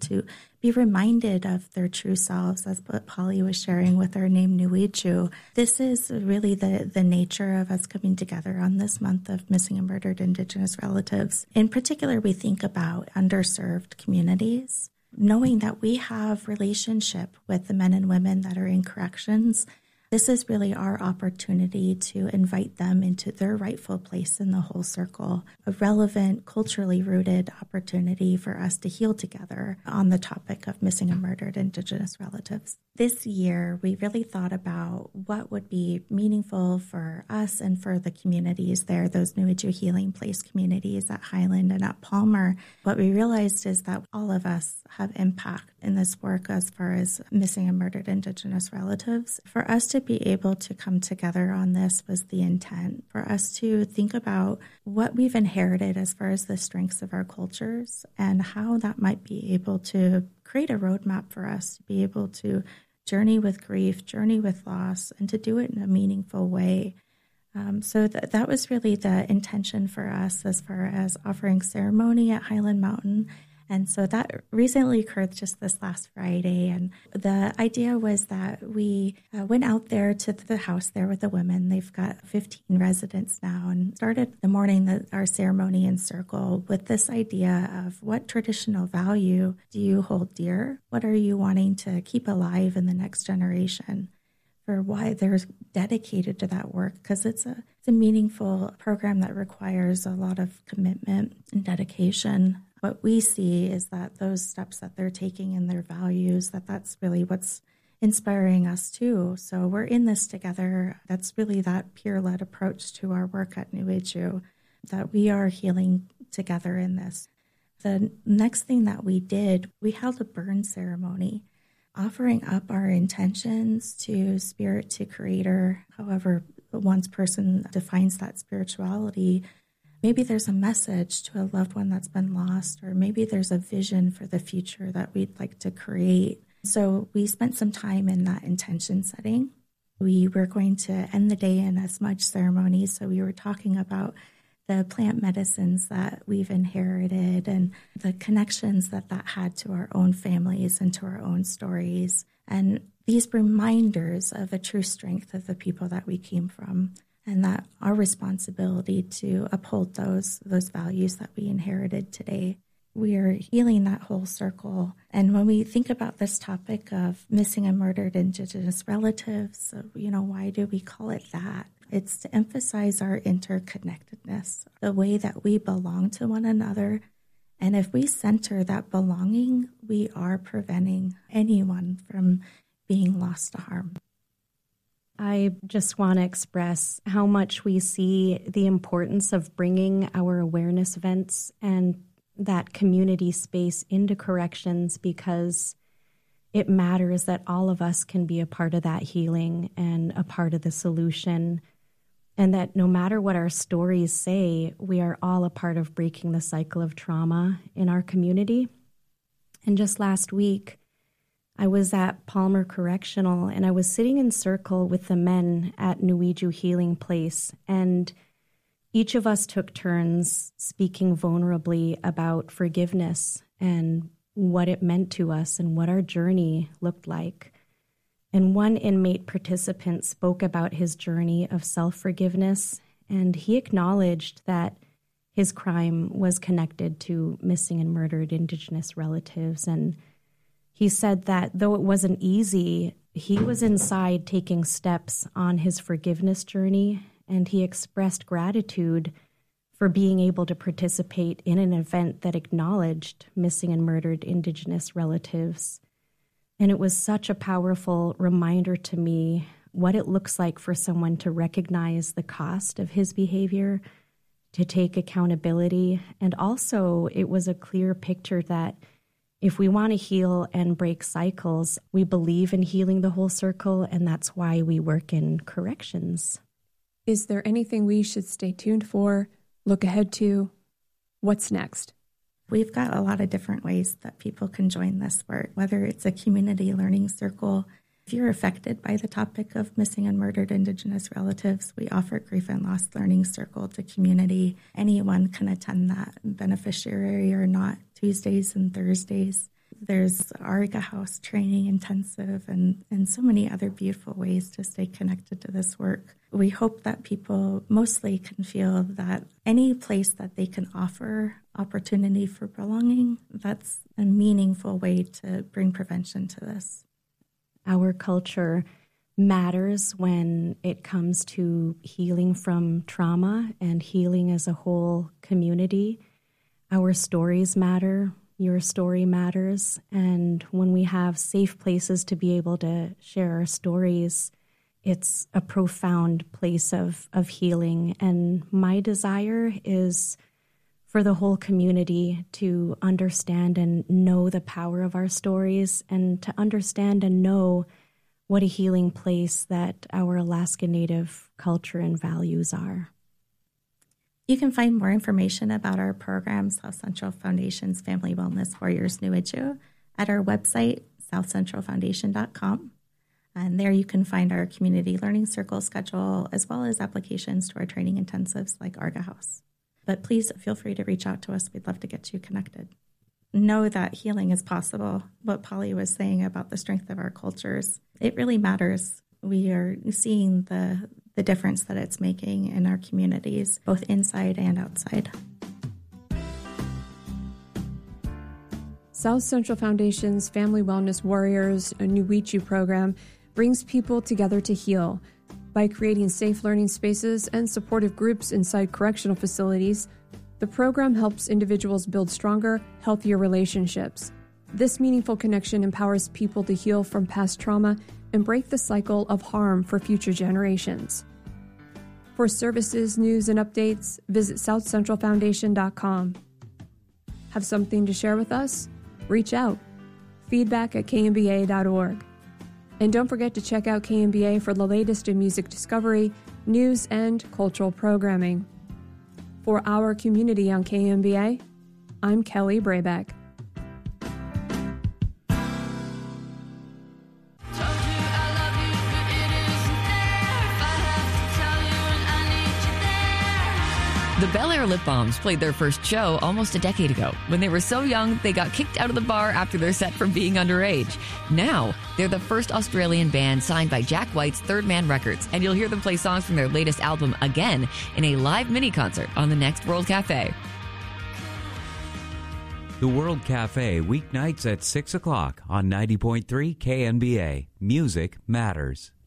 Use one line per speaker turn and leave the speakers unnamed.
to be reminded of their true selves, as what Polly was sharing with our name Nuiju. This is really the nature of us coming together on this month of missing and murdered Indigenous relatives. In particular, we think about underserved communities, knowing that we have relationship with the men and women that are in corrections. This is really our opportunity to invite them into their rightful place in the whole circle, a relevant, culturally rooted opportunity for us to heal together on the topic of missing and murdered Indigenous relatives. This year, we really thought about what would be meaningful for us and for the communities there, those Nuiju Healing Place communities at Highland and at Palmer. What we realized is that all of us have impact in this work as far as missing and murdered Indigenous relatives. For us to be able to come together on this was the intent, for us to think about what we've inherited as far as the strengths of our cultures and how that might be able to create a roadmap for us to be able to journey with grief, journey with loss, and to do it in a meaningful way. So that was really the intention for us as far as offering ceremony at Highland Mountain. And so that recently occurred just this last Friday. And the idea was that we went out there to the house there with the women. They've got 15 residents now, and started the morning our ceremony in circle with this idea of what traditional value do you hold dear? What are you wanting to keep alive in the next generation? For why they're dedicated to that work, because it's a meaningful program that requires a lot of commitment and dedication. What we see is that those steps that they're taking in their values, that's really what's inspiring us too. So we're in this together. That's really that peer-led approach to our work at Nuiju, that we are healing together in this. The next thing that we did, we held a burn ceremony, offering up our intentions to spirit, to creator, however one's person defines that spirituality. Maybe there's a message to a loved one that's been lost, or maybe there's a vision for the future that we'd like to create. So we spent some time in that intention setting. We were going to end the day in a smudge ceremony, so we were talking about the plant medicines that we've inherited and the connections that had to our own families and to our own stories, and these reminders of a true strength of the people that we came from, and that our responsibility to uphold those values that we inherited today. We are healing that whole circle. And when we think about this topic of missing and murdered Indigenous relatives, why do we call it that? It's to emphasize our interconnectedness, the way that we belong to one another. And if we center that belonging, we are preventing anyone from being lost to harm.
I just want to express how much we see the importance of bringing our awareness events and that community space into corrections, because it matters that all of us can be a part of that healing and a part of the solution, and that no matter what our stories say, we are all a part of breaking the cycle of trauma in our community. And just last week, I was at Palmer Correctional, and I was sitting in circle with the men at Nuiju Healing Place, and each of us took turns speaking vulnerably about forgiveness and what it meant to us and what our journey looked like. And one inmate participant spoke about his journey of self-forgiveness, and he acknowledged that his crime was connected to missing and murdered Indigenous relatives. And he said that though it wasn't easy, he was inside taking steps on his forgiveness journey, and he expressed gratitude for being able to participate in an event that acknowledged missing and murdered Indigenous relatives. And it was such a powerful reminder to me what it looks like for someone to recognize the cost of his behavior, to take accountability, and also it was a clear picture that if we want to heal and break cycles, we believe in healing the whole circle, and that's why we work in corrections.
Is there anything we should stay tuned for, look ahead to? What's next?
We've got a lot of different ways that people can join this work, whether it's a community learning circle. If you're affected by the topic of missing and murdered Indigenous relatives, we offer Grief and Loss Learning Circle to community. Anyone can attend that, beneficiary or not, Tuesdays and Thursdays. There's Arga House Training Intensive and so many other beautiful ways to stay connected to this work. We hope that people mostly can feel that any place that they can offer opportunity for belonging, that's a meaningful way to bring prevention to this.
Our culture matters when it comes to healing from trauma and healing as a whole community. Our stories matter. Your story matters. And when we have safe places to be able to share our stories, it's a profound place of healing. And my desire is for the whole community to understand and know the power of our stories, and to understand and know what a healing place that our Alaska Native culture and values are.
You can find more information about our program, South Central Foundation's Family Wellness Warriors Nuichu, at our website, southcentralfoundation.com. And there you can find our community learning circle schedule, as well as applications to our training intensives like Arga House. But please feel free to reach out to us. We'd love to get you connected. Know that healing is possible. What Polly was saying about the strength of our cultures, it really matters. We are seeing the difference that it's making in our communities, both inside and outside.
South Central Foundation's Family Wellness Warriors, a Nuichu program, brings people together to heal. By creating safe learning spaces and supportive groups inside correctional facilities, the program helps individuals build stronger, healthier relationships. This meaningful connection empowers people to heal from past trauma and break the cycle of harm for future generations. For services, news, and updates, visit southcentralfoundation.com. Have something to share with us? Reach out. feedback@kmba.org. And don't forget to check out KMBA for the latest in music discovery, news, and cultural programming. For our community on KMBA, I'm Kelly Brabeck.
The Bel Air Lip Balms played their first show almost a decade ago. When they were so young, they got kicked out of the bar after their set for being underage. Now, they're the first Australian band signed by Jack White's Third Man Records, and you'll hear them play songs from their latest album again in a live mini-concert on the next World Cafe.
The World Cafe, weeknights at 6 o'clock on 90.3 KNBA. Music matters.